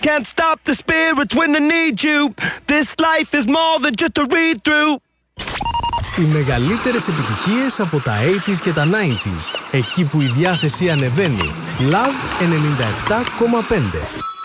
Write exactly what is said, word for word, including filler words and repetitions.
Can't stop the spirits when they need you. This life is more than just a read-through. Οι μεγαλύτερες επιτυχίες από τα ογδόντα και τα ενενήντα, εκεί που η διάθεση ανεβαίνει. Love ενενήντα επτά κόμμα πέντε.